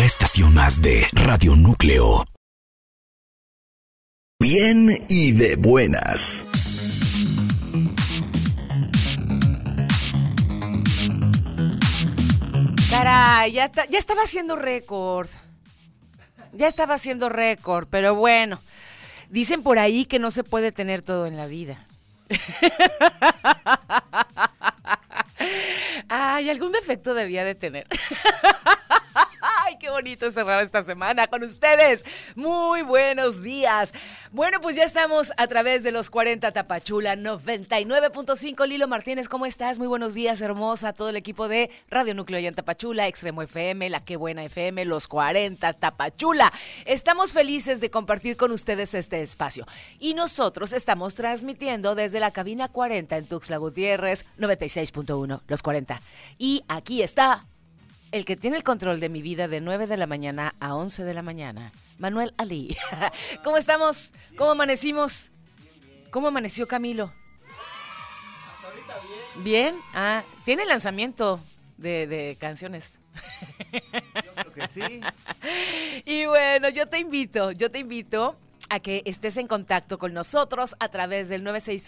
estación más de Radio Núcleo. Bien y de buenas. Caray, ya estaba haciendo récord. Ya estaba haciendo récord, pero bueno. Dicen por ahí que no se puede tener todo en la vida. Ay, algún defecto debía de tener. Ay, qué bonito cerrar esta semana con ustedes. Muy buenos días. Bueno, pues ya estamos a través de los 40 Tapachula 99.5. Lilo Martínez, ¿cómo estás? Muy buenos días, hermosa. Todo el equipo de Radio Núcleo allá en Tapachula, Extremo FM, La Qué Buena FM, los 40 Tapachula. Estamos felices de compartir con ustedes este espacio. Y nosotros estamos transmitiendo desde la cabina 40 en Tuxtla Gutiérrez, 96.1, los 40. Y aquí está el que tiene el control de mi vida de 9 de la mañana a 11 de la mañana, Manuel Ali. ¿Cómo estamos? ¿Cómo amanecimos? ¿Cómo amaneció Camilo? Hasta ahorita bien. ¿Bien? Ah, tiene lanzamiento de canciones. Yo creo que sí. Y bueno, yo te invito a que estés en contacto con nosotros a través del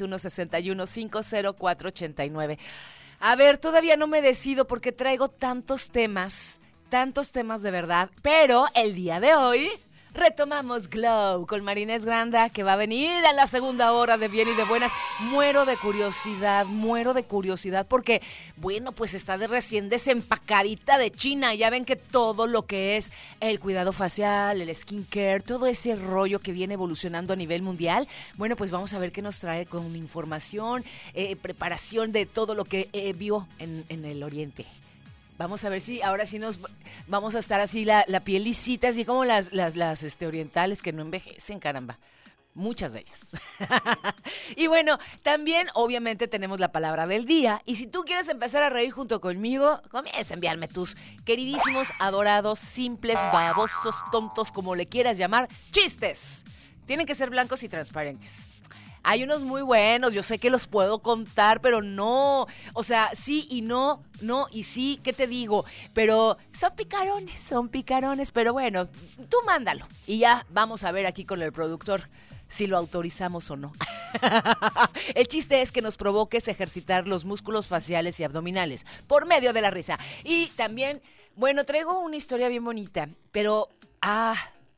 961-61-50489. A ver, todavía no me decido porque traigo tantos temas de verdad, pero el día de hoy retomamos Glow con Marinés Granda, que va a venir a la segunda hora de Bien y de Buenas. Muero de curiosidad, porque, bueno, pues está de recién desempacadita de China. Ya ven que todo lo que es el cuidado facial, el skincare, todo ese rollo que viene evolucionando a nivel mundial, bueno, pues vamos a ver qué nos trae con información, preparación de todo lo que vio en el Oriente. Vamos a ver si ahora sí nos vamos a estar así la piel lisita, así como las orientales que no envejecen, caramba. Muchas de ellas. Y bueno, también obviamente tenemos la palabra del día. Y si tú quieres empezar a reír junto conmigo, comienza a enviarme tus queridísimos, adorados, simples, babosos, tontos, como le quieras llamar, chistes. Tienen que ser blancos y transparentes. Hay unos muy buenos, yo sé que los puedo contar, pero no, o sea, sí y no y sí, ¿qué te digo? Pero son picarones, pero bueno, tú mándalo y ya vamos a ver aquí con el productor si lo autorizamos o no. El chiste es que nos provoques ejercitar los músculos faciales y abdominales por medio de la risa. Y también, bueno, traigo una historia bien bonita, pero, a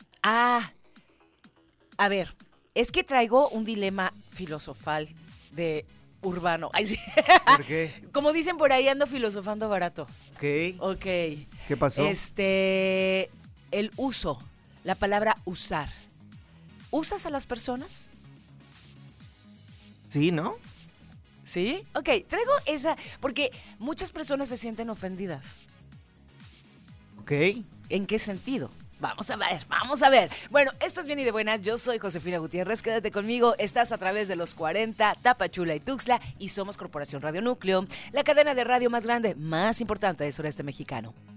ver, es que traigo un dilema filosofal de urbano. Ay, sí. ¿Por qué? Como dicen por ahí, ando filosofando barato. Ok. ¿Qué pasó? El uso, la palabra usar. ¿Usas a las personas? Sí, ¿no? ¿Sí? Ok, traigo esa, porque muchas personas se sienten ofendidas. Ok. ¿En qué sentido? Vamos a ver. Bueno, esto es Bien y de Buenas. Yo soy Josefina Gutiérrez. Quédate conmigo. Estás a través de los 40, Tapachula y Tuxtla. Y somos Corporación Radio Núcleo, la cadena de radio más grande, más importante del sureste mexicano.